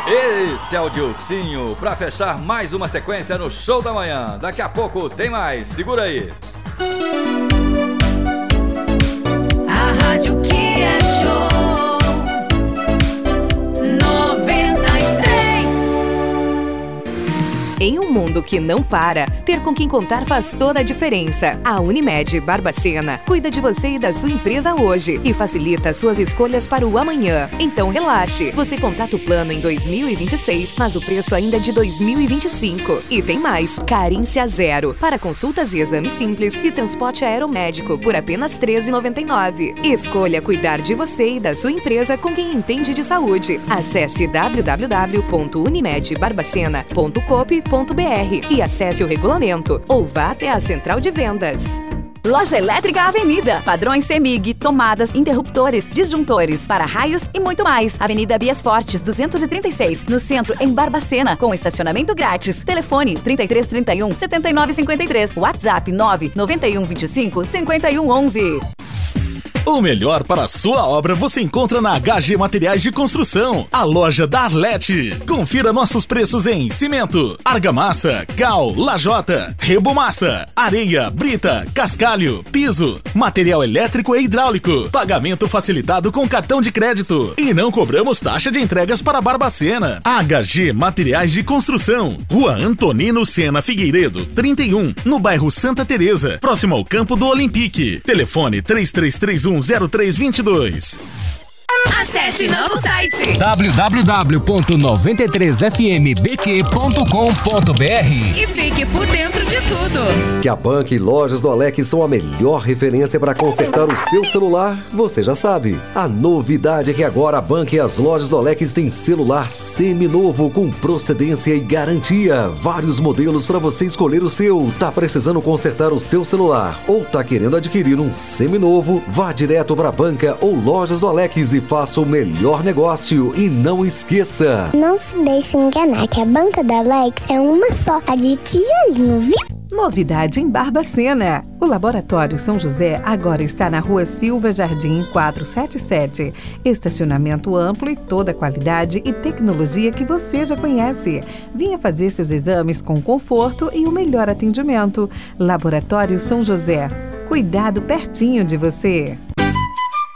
Esse é o Dilcinho para fechar mais uma sequência no Show da Manhã. Daqui a pouco tem mais, segura aí. A rádio que é show 93. Em um mundo que não para, ter com quem contar faz toda a diferença. A Unimed Barbacena cuida de você e da sua empresa hoje e facilita suas escolhas para o amanhã. Então relaxe, você contrata o plano em 2026, mas o preço ainda é de 2025. E tem mais, carência zero, para consultas e exames simples e transporte aeromédico por apenas R$ 13,99. Escolha cuidar de você e da sua empresa com quem entende de saúde. Acesse www.unimedbarbacena.coop.br e acesse o regulamento ou vá até a central de vendas. Loja Elétrica Avenida. Padrões CEMIG, tomadas, interruptores, disjuntores, para-raios e muito mais. Avenida Bias Fortes, 236, no centro, em Barbacena, com estacionamento grátis. Telefone 3331 7953. WhatsApp 991 25 5111. O melhor para a sua obra você encontra na HG Materiais de Construção, a loja da Arlete. Confira nossos preços em cimento, argamassa, cal, lajota, rebomassa, areia, brita, cascalho, piso, material elétrico e hidráulico, pagamento facilitado com cartão de crédito e não cobramos taxa de entregas para Barbacena. HG Materiais de Construção, Rua Antonino Sena Figueiredo, 31, no bairro Santa Teresa, próximo ao campo do Olympique. Telefone 33310322. Acesse nosso site www.93fmbq.com.br e fique por dentro de tudo. Que a Bank e Lojas do Alex são a melhor referência para consertar o seu celular, você já sabe. A novidade é que agora a Bank e as Lojas do Alex têm celular seminovo com procedência e garantia. Vários modelos para você escolher o seu. Tá precisando consertar o seu celular ou tá querendo adquirir um seminovo? Vá direto para a Banca ou Lojas do Alex e faça o melhor negócio. E não esqueça, não se deixe enganar que a Banca da Alex é uma só, a de tijolinho, viu? Novidade em Barbacena. O Laboratório São José agora está na Rua Silva Jardim 477. Estacionamento amplo e toda a qualidade e tecnologia que você já conhece. Venha fazer seus exames com conforto e o melhor atendimento. Laboratório São José. Cuidado pertinho de você.